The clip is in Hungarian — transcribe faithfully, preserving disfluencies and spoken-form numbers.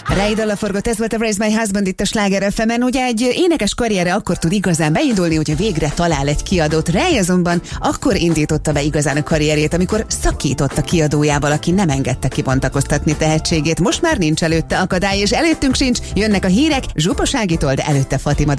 Ray dalla forgott, ez volt a Raise My Husband itt a Sláger ef emen. Ugye egy énekes karriere akkor tud igazán beindulni, hogyha végre talál egy kiadót. Ray azonban akkor indította be igazán a karrierjét, amikor szakított a kiadójával, aki nem engedte kibontakoztatni tehetségét. Most már nincs előtte akadály, és előttünk sincs, jönnek a hírek Zsupa Ságitól, de előtte Fatima